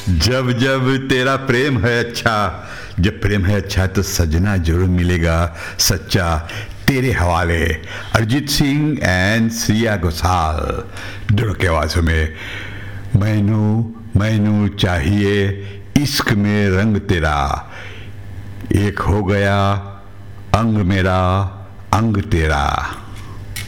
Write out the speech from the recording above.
जब जब तेरा प्रेम है अच्छा, जब प्रेम है अच्छा तो सजना जरूर मिलेगा सच्चा। तेरे हवाले अरिजीत सिंह एंड श्रेया घोषाल दोनों की आवाज़ों में। मैनू मैनू चाहिए इश्क में रंग तेरा, एक हो गया अंग मेरा अंग तेरा।